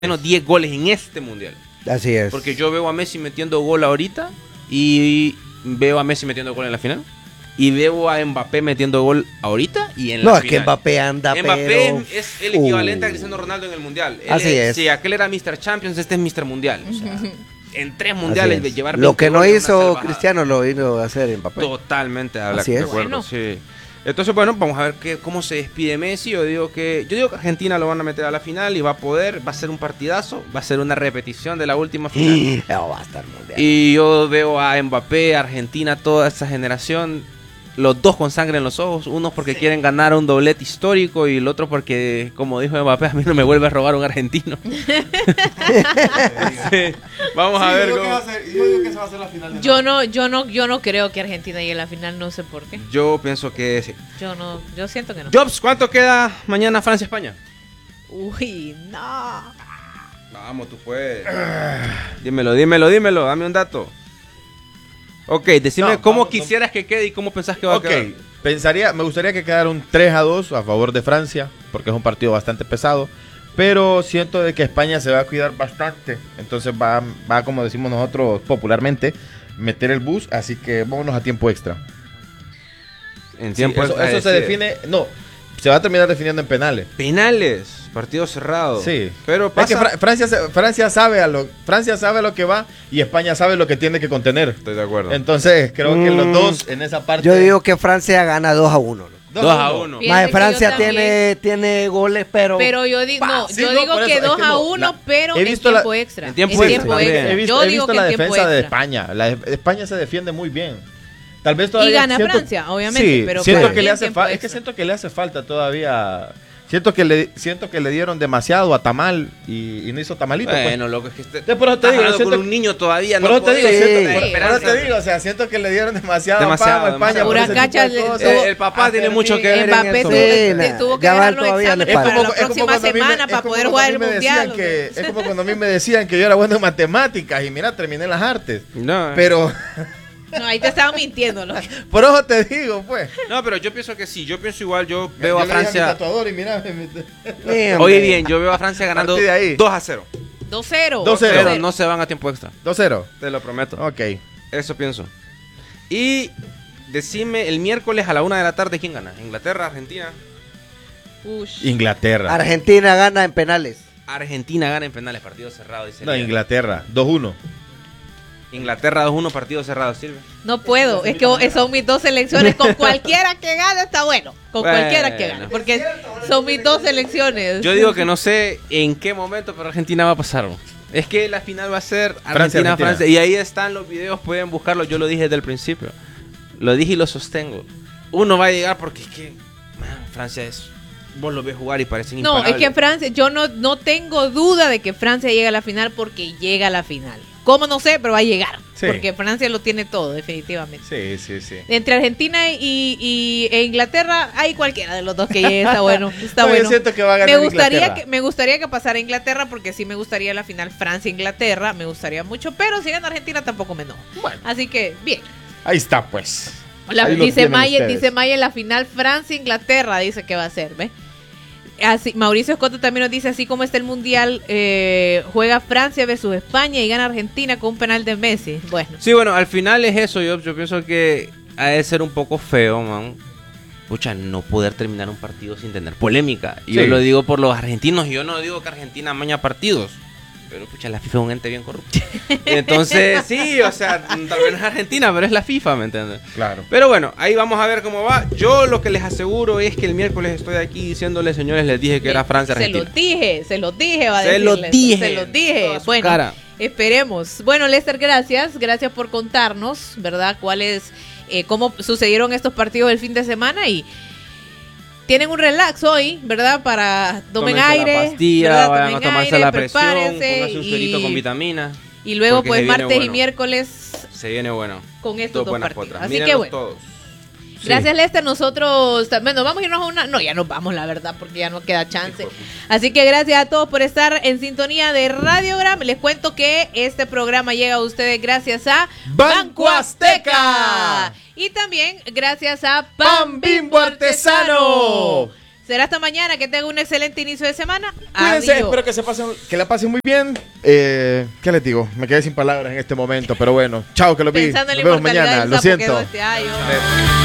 menos 10 goles en este mundial. Así es. Porque yo veo a Messi metiendo gol ahorita y veo a Messi metiendo gol en la final. Y veo a Mbappé metiendo gol ahorita y en la final. No, es que Mbappé anda, Mbappé es el equivalente a Cristiano Ronaldo en el mundial. Así es. Si aquel era Mr. Champions, este es Mr. Mundial. O sea, en 3 mundiales de llevar lo que no hizo salvajada. Cristiano lo vino a hacer Mbappé. Totalmente de Así es. acuerdo, Bueno. sí. Entonces, bueno, vamos a ver cómo se despide Messi. Yo digo que Argentina lo van a meter a la final y va a ser un partidazo, va a ser una repetición de la última final. No, va a estar mundial. Y yo veo a Mbappé, Argentina, toda esa generación, los dos con sangre en los ojos, unos porque quieren ganar un doblete histórico y el otro porque, como dijo Mbappé, a mí no me vuelve a robar un argentino. Sí. Vamos a ver cómo. Yo digo que esa va a ser la final de Yo no creo que Argentina llegue a la final, no sé por qué. Yo pienso que sí. Yo siento que no. Jobs, ¿cuánto queda mañana Francia-España? Uy, no. Vamos, tú puedes. Dímelo, dame un dato. Ok, decime cómo quisieras que quede y cómo pensás que va a quedar. Me gustaría que quedara un 3-2 a favor de Francia, porque es un partido bastante pesado, pero siento de que España se va a cuidar bastante, entonces va como decimos nosotros popularmente, meter el bus, así que vámonos a tiempo extra. En tiempo eso extra se define, se va a terminar definiendo en penales. Penales, partido cerrado. Sí, pero es que pasa... Francia sabe a lo que va y España sabe lo que tiene que contener. Estoy de acuerdo. Entonces creo que los dos en esa parte. Yo digo que Francia gana 2-1. 2-1. Fíjate que Francia yo también. tiene goles, pero Yo digo Sí, no, por que eso, 2-1, pero he en visto tiempo extra. en tiempo extra. He visto, Yo he digo visto que la en tiempo defensa de extra. España. España se defiende muy bien. Tal vez Y todavía gana Francia, obviamente, sí, pero siento para que mí le en hace tiempo falta. Es que extra. siento que le hace falta todavía. Siento que le dieron demasiado a Tamal y no hizo tamalito. Bueno, loco, es que Por eso te digo, hablando siento con un niño todavía. Por eso te digo, esperanza. siento que le dieron demasiado Demasiado, a España. por ese Huracacha tipo de le- cosas. El papá tiene mucho que ver en Mbappé eso. tuvo que ya dejar van los todavía exámenes le para falta. la próxima semana para poder jugar el mundial. Es como cuando a mí me decían que yo era bueno en matemáticas y mira, terminé en las artes. No, Pero No, ahí te estaban mintiendo. por eso te digo, pues. no, pero yo pienso que sí. Yo pienso igual. Yo Yo veo a le dije mi Francia. tatuador y mira, Oye, bien, yo veo a Francia ganando Partí de ahí. 2-0. 2-0. 2-0. Pero no se van a tiempo extra. 2-0. Te lo prometo. Ok. Eso pienso. Y decime el miércoles a la 1 de la tarde quién gana. Inglaterra, Argentina. Ush. Inglaterra. Argentina gana en penales. Argentina gana en penales, partido cerrado. Dice No, Lía. Inglaterra. 2-1. Inglaterra 2-1, partido cerrado, sirve. No puedo, es que son mis dos selecciones. Con cualquiera que gane está bueno. Con Bueno. cualquiera que gane. Porque son mis dos selecciones. Yo digo que no sé en qué momento, pero Argentina va a pasar. Es que la final va a ser Francia. Argentina-Francia. Y ahí están los videos, pueden buscarlos. Yo lo dije desde el principio. Lo dije y lo sostengo. Uno va a llegar porque es que Francia es... Vos lo ves jugar y parecen No, imparables. es que Francia, yo no tengo duda de que Francia llegue a la final porque llega a la final. ¿Cómo? No sé, pero va a llegar. Sí. Porque Francia lo tiene todo, definitivamente. Sí. Entre Argentina e Inglaterra, hay cualquiera de los dos que llegue, está bueno. Está No, yo bueno. siento que va a ganar Inglaterra. Me gustaría que pasara Inglaterra, porque sí me gustaría la final Francia-Inglaterra, me gustaría mucho, pero si gana Argentina tampoco me enojo. Bueno. Así que, bien. Ahí está, pues. Ahí lo Dice tienen Maya, ustedes. la final Francia-Inglaterra, dice que va a ser, ¿ves? Así, Mauricio Escoto también nos dice, así como está el mundial, juega Francia versus España y gana Argentina con un penal de Messi. Bueno, Sí, bueno, al final es eso. Yo pienso que ha de ser un poco feo, man. Pucha, no poder terminar un partido sin tener polémica. Y yo Sí. lo digo por los argentinos. Yo no digo que Argentina amaña partidos. Pero, pucha, la FIFA es un ente bien corrupto. Entonces, sí, o sea, tal vez no es Argentina, pero es la FIFA, ¿me entiendes? Claro. Pero bueno, ahí vamos a ver cómo va. Yo lo que les aseguro es que el miércoles estoy aquí diciéndoles, señores, les dije que era Francia-Argentina. se los dije, va a Se los decirles. dije. Se los dije. Toda su Bueno, cara. esperemos. Bueno, Lester, gracias por contarnos, ¿verdad? Cómo sucedieron estos partidos el fin de semana y tienen un relax hoy, ¿verdad? Para tomen Tómense aire, la pastilla, ¿verdad? vayan Tomen a tomarse aire, la presión, prepárense pónganse un suerito con vitamina. y luego porque pues se viene martes y bueno. miércoles Se viene bueno. con estos dos buenas partidos. potras. Así Mírenlos que bueno. todos. Sí. Gracias, Lester. Nosotros, bueno, vamos a irnos a una. No, ya nos vamos, la verdad, porque ya no queda chance. Así que gracias a todos por estar en sintonía de Radiogram. Les cuento que este programa llega a ustedes gracias a Banco Azteca. Y también gracias a Pan Bimbo Artesano. Será hasta mañana, que tenga un excelente inicio de semana. Cuídense, Adiós. espero que la pasen muy bien. ¿Qué les digo? Me quedé sin palabras en este momento, pero bueno. Chao, que los vi. Pensando en Nos la vemos inmortalidad mañana. del Lo sapo, siento. quedó este año.